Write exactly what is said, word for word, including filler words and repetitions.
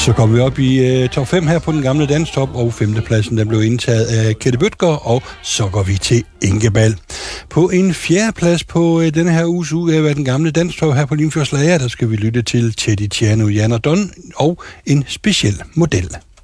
Så kom vi op i uh, top fem her på den gamle danstop, og femtepladsen den blev indtaget af Kette Bødker, og så går vi til Enkebal. På en fjerdeplads på uh, denne her uges udgave af den gamle danstop her på Limfjords Lager, der skal vi lytte til Teddy Tjano, Jan og Don og en speciel model.